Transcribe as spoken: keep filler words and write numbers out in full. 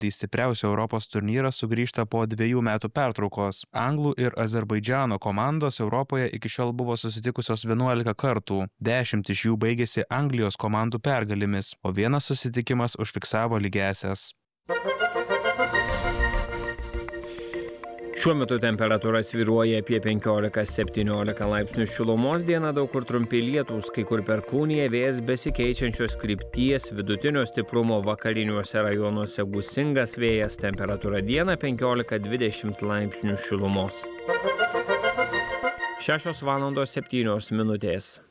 į stipriausią Europos turnyrą sugrįžta po dviejų metų pertraukos. Anglų ir Azerbaidžano komandos Europoje iki šiol buvo susitikusios vienuolika kartų. Dešimt iš jų baigėsi Anglijos komandų pergalėmis, o vienas susitikimas užfiksavo lygiąsias. Šiuo metu temperatūra svyruoja apie penkiolika septyniolika laipsnių šilumos, dieną daug kur trumpi lietūs, kai kur perkūnija, vėjas besikeičiančios krypties, vidutinio stiprumo vakariniuose rajonuose gūsingas vėjas, temperatūra dieną penkiolika dvidešimt laipsnių šilumos. šešios valandos septynios minutės.